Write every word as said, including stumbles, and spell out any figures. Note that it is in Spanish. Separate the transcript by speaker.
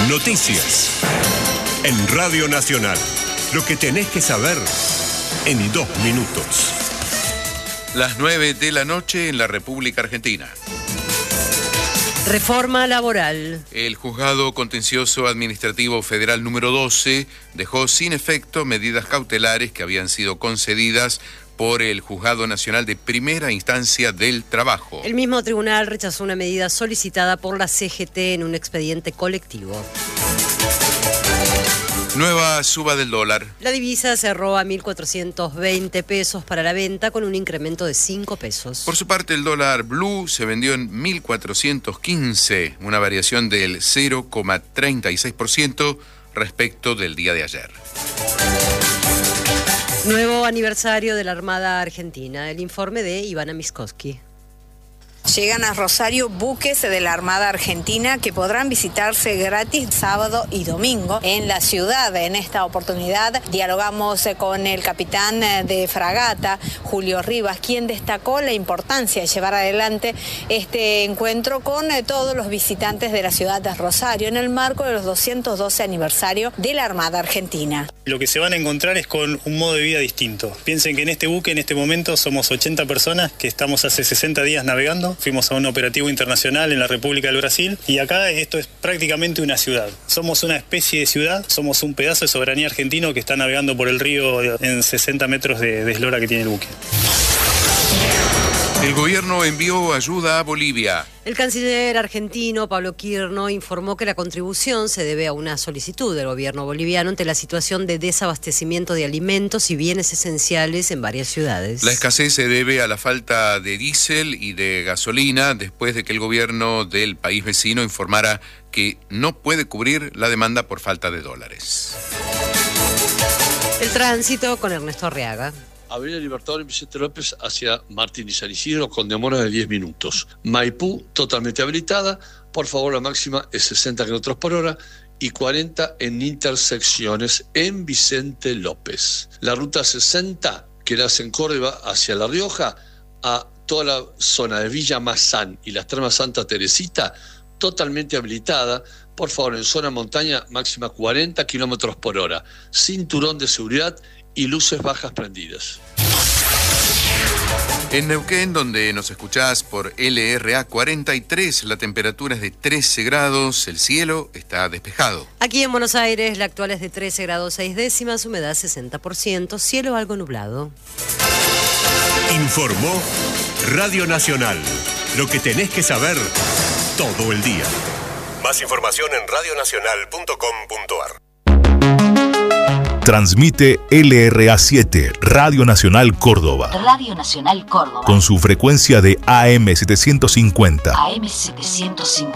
Speaker 1: Noticias. En Radio Nacional. Lo que tenés que saber en dos minutos.
Speaker 2: Las nueve de la noche en la República Argentina.
Speaker 3: Reforma laboral.
Speaker 2: El Juzgado Contencioso Administrativo Federal número doce dejó sin efecto medidas cautelares que habían sido concedidas por el Juzgado Nacional de Primera Instancia del Trabajo.
Speaker 3: El mismo tribunal rechazó una medida solicitada por la C G T en un expediente colectivo.
Speaker 2: Nueva suba del dólar.
Speaker 3: La divisa cerró a mil cuatrocientos veinte pesos para la venta con un incremento de cinco pesos.
Speaker 2: Por su parte, el dólar blue se vendió en mil cuatrocientos quince, una variación del cero coma treinta y seis por ciento respecto del día de ayer.
Speaker 3: Nuevo aniversario de la Armada Argentina. El informe de Ivana Miskowski.
Speaker 4: Llegan a Rosario buques de la Armada Argentina que podrán visitarse gratis sábado y domingo en la ciudad. En esta oportunidad dialogamos con el capitán de fragata, Julio Rivas, quien destacó la importancia de llevar adelante este encuentro con todos los visitantes de la ciudad de Rosario en el marco de los doscientos doce aniversario de la Armada Argentina.
Speaker 5: Lo que se van a encontrar es con un modo de vida distinto. Piensen que en este buque, en este momento, somos ochenta personas que estamos hace sesenta días navegando. Fuimos a un operativo internacional en la República del Brasil y acá esto es prácticamente una ciudad. Somos una especie de ciudad, somos un pedazo de soberanía argentino que está navegando por el río en sesenta metros de, de eslora que tiene el buque.
Speaker 2: El gobierno envió ayuda a Bolivia.
Speaker 3: El canciller argentino, Pablo Quirno, informó que la contribución se debe a una solicitud del gobierno boliviano ante la situación de desabastecimiento de alimentos y bienes esenciales en varias ciudades.
Speaker 2: La escasez se debe a la falta de diésel y de gasolina después de que el gobierno del país vecino informara que no puede cubrir la demanda por falta de dólares.
Speaker 3: El tránsito con Ernesto Arriaga.
Speaker 6: Avenida Libertador y Vicente López hacia Martín y San Isidro con demora de diez minutos. Maipú totalmente habilitada, por favor la máxima es sesenta kilómetros por hora y cuarenta en intersecciones en Vicente López. La ruta sesenta que nace en Córdoba hacia La Rioja a toda la zona de Villa Mazán y las Termas Santa Teresita totalmente habilitada, por favor en zona montaña máxima cuarenta kilómetros por hora, cinturón de seguridad y luces bajas prendidas.
Speaker 2: En Neuquén, donde nos escuchás por L R A cuarenta y tres, la temperatura es de trece grados, el cielo está despejado.
Speaker 3: Aquí en Buenos Aires, la actual es de trece grados seis décimas, humedad sesenta por ciento, cielo algo nublado.
Speaker 1: Informó Radio Nacional. Lo que tenés que saber todo el día. Más información en radio nacional punto com punto a r.
Speaker 7: Transmite L R A siete, Radio Nacional Córdoba.
Speaker 8: Radio Nacional Córdoba.
Speaker 7: Con su frecuencia de A M setecientos cincuenta.
Speaker 8: A M setecientos cincuenta.